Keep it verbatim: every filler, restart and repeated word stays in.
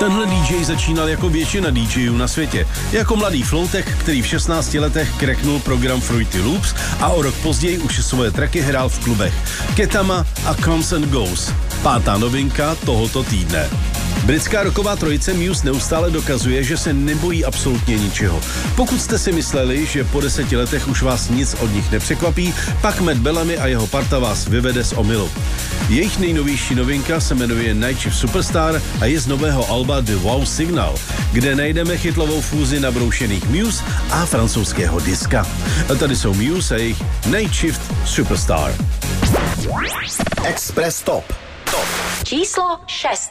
Tenhle dý džej začínal jako většina dý džejů na světě. Jako mladý floutek, který v šestnácti letech kreknul program Fruity Loops a o rok později už svoje tracky hrál v klubech Ketama a Comes and Goes. Pátá novinka tohoto týdne. Britská rocková trojice Muse neustále dokazuje, že se nebojí absolutně ničeho. Pokud jste si mysleli, že po deseti letech už vás nic od nich nepřekvapí, pak Matt Bellamy a jeho parta vás vyvede z omylu. Jejich nejnovější novinka se jmenuje Night Shift Superstar a je z nového alba The Wow Signal, kde najdeme chytlovou fúzi nabroušených Muse a francouzského diska. A tady jsou Muse a jejich Night Shift Superstar. Express Top. Číslo šest.